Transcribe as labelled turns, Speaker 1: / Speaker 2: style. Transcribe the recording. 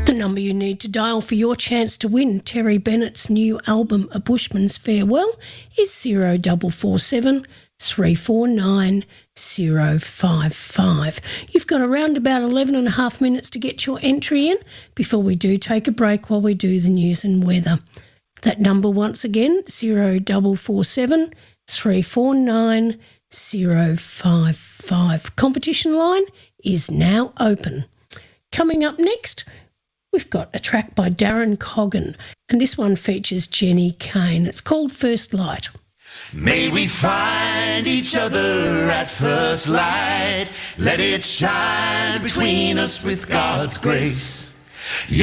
Speaker 1: The number you need to dial for your chance to win Terry Bennett's new album, A Bushman's Farewell, is 0447 349 055. You've got around about 11 and a half minutes to get your entry in before we do take a break while we do the news and weather. That number once again, 0447 349 055. Competition line is now open. Coming up next, we've got a track by Darren Coggan, and this one features Jenny Kane. It's called First Light.
Speaker 2: May we find each other at first light. Let it shine between us with God's grace. Yeah.